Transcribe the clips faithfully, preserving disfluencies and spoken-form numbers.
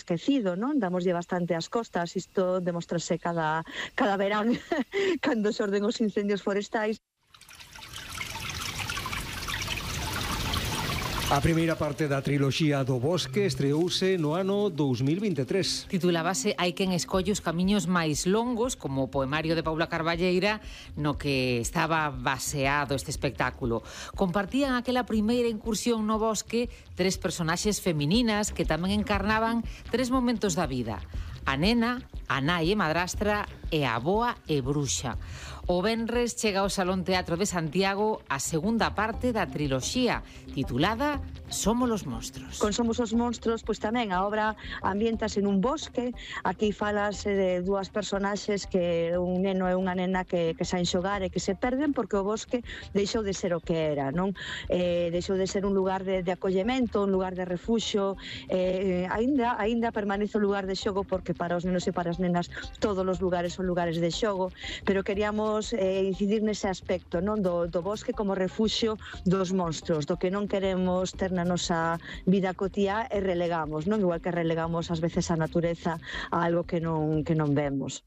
esquecido, non? Damoslle bastante as costas, isto demostrase cada, cada verán cando xorden os incendios forestais. A primeira parte da triloxía do Bosque estreouse no ano dous mil vinte e tres. Titulábase Hai quen escolle os camiños máis longos, como o poemario de Paula Carballeira, no que estaba baseado este espectáculo. Compartían aquela primeira incursión no bosque tres personaxes femininas que tamén encarnaban tres momentos da vida: a nena, a nai e madrastra e a avoa e bruxa. O venres chega ao Salón Teatro de Santiago a segunda parte da triloxía, titulada Somos os monstros. Con Somos os monstros, pois tamén a obra ambientase nun bosque. Aquí falase de dúas personaxes, que un neno e unha nena que, que saen xogar e que se perden porque o bosque deixou de ser o que era, non? Eh, deixou de ser un lugar de, de acollemento, un lugar de refuxo, eh, aínda, aínda permanece un lugar de xogo, porque para os nenos e para as nenas todos os lugares son lugares de xogo, pero queríamos Eh, incidir nese aspecto, non, do, do bosque como refuxio dos monstros, do que non queremos ter na nosa vida cotiá e relegamos, non? Igual que relegamos ás veces a natureza a algo que non, que non vemos.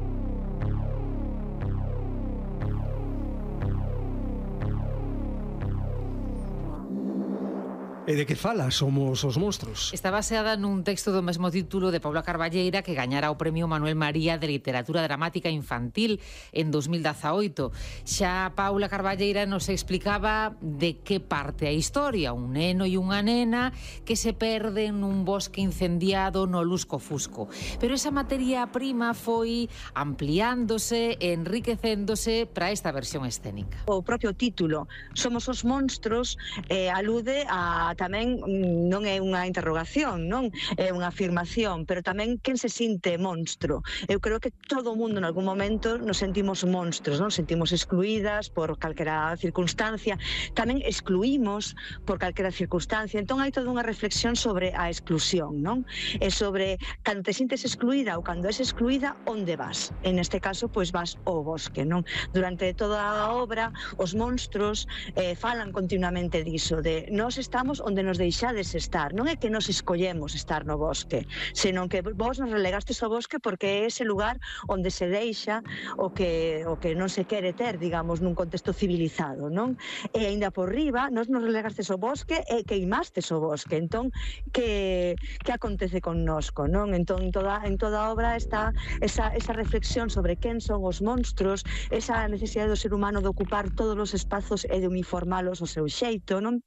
E de que fala Somos os monstros? Está baseada nun texto do mesmo título de Paula Carballeira, que gañara o Premio Manuel María de Literatura Dramática Infantil en dos mil dezaoito. Xa Paula Carballeira nos explicaba de que parte a historia: un neno e unha nena que se perden nun bosque incendiado no lusco-fusco. Pero esa materia prima foi ampliándose e enriquecéndose para esta versión escénica. O propio título, Somos os monstros, eh, alude a tamén, non é unha interrogación, non é unha afirmación, pero tamén quen se sinte monstro. Eu creo que todo o mundo en algún momento nos sentimos monstros, non? Sentimos excluídas por calquera circunstancia, tamén excluímos por calquera circunstancia. Entón hai toda unha reflexión sobre a exclusión, non? E sobre cando te sintes excluída ou cando és excluída, onde vas? En este caso, pois vas ao bosque, non? Durante toda a obra, os monstros eh, falan continuamente diso, de nós estamos onde nos deixades estar. Non é que nos escollemos estar no bosque, senón que vos nos relegastes ao bosque porque é ese lugar onde se deixa o que, o que non se quere ter, digamos, nun contexto civilizado, non? E aínda por riba, nos nos relegastes ao bosque e queimastes o bosque. Entón, que, que acontece connosco, non? Entón, toda, en toda a obra está esa, esa reflexión sobre quen son os monstros, esa necesidade do ser humano de ocupar todos os espazos e de uniformalos ao seu xeito, non?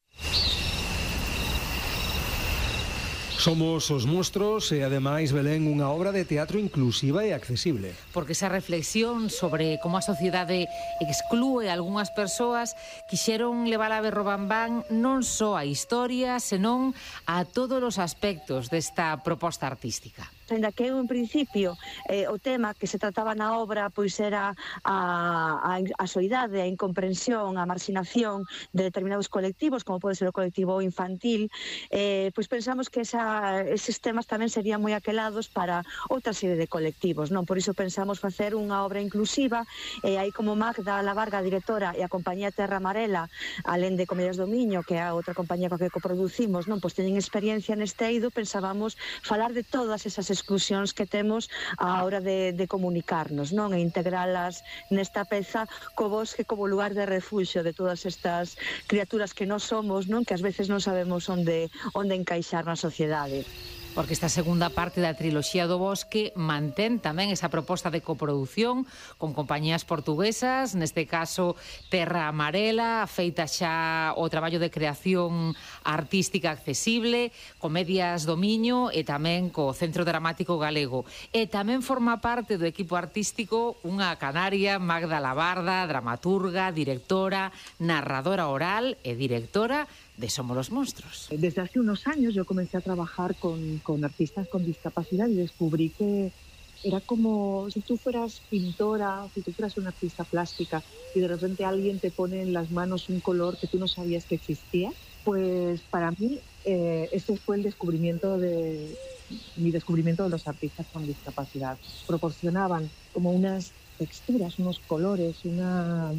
Somos os monstros e, ademais, Belén, unha obra de teatro inclusiva e accesible. Porque esa reflexión sobre como a sociedade exclúe algunhas persoas quixeron levar a berrobambán non só a historia, senón a todos os aspectos desta proposta artística. Ainda que eu, en principio, eh, o tema que se trataba na obra pois era a, a, a soidade, a incomprensión, a marxinación de determinados colectivos, como pode ser o colectivo infantil, eh, pois pensamos que esa, eses temas tamén serían moi aquelados para outra serie de colectivos, non? Por iso pensamos facer unha obra inclusiva, e eh, aí como Magda Lavarga, a directora, e a compañía Terra Amarela, alén de Comedias do Miño, que é a outra compañía coa que coproducimos, non? Pois teñen experiencia neste eido, pensábamos falar de todas esas exclusións que temos á hora de, de comunicarnos, non? E integralas nesta peza co bosque como lugar de refuxio de todas estas criaturas que nós somos, non? Que ás veces non sabemos onde, onde encaixar na sociedade. Porque esta segunda parte da triloxía do Bosque mantén tamén esa proposta de coproducción con compañías portuguesas, neste caso Terra Amarela, feita xa o traballo de creación artística accesible, Comedias do Miño e tamén co Centro Dramático Galego. E tamén forma parte do equipo artístico unha canaria, Magda Lavarda, dramaturga, directora, narradora oral e directora de Somos los monstros. Desde hace unos años yo comencé a trabajar con, con artistas con discapacidad y descubrí que era como si tú fueras pintora, si tú fueras una artista plástica y de repente alguien te pone en las manos un color que tú no sabías que existía. Pues para mí eh, este fue el descubrimiento de mi descubrimiento de los artistas con discapacidad. Proporcionaban como unas texturas, unos colores, una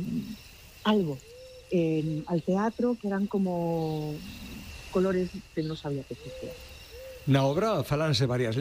algo Eh, al teatro que eran como colores que no sabía que existían. Na obra falanse varias